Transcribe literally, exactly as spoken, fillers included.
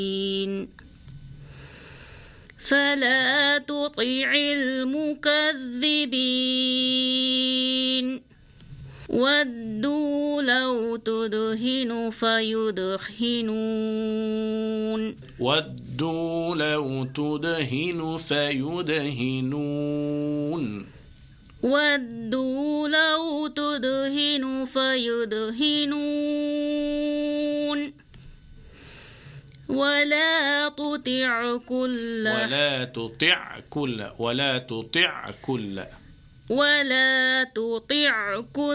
فلا تطع المكذبين ودوا لو تدهن فيدهنون ودوا لو تدهن فيدهنون ودوا لو تدهن فيدهنون ولا تطع كل ولا تطع كل ولا تطع كل ولا تطع كل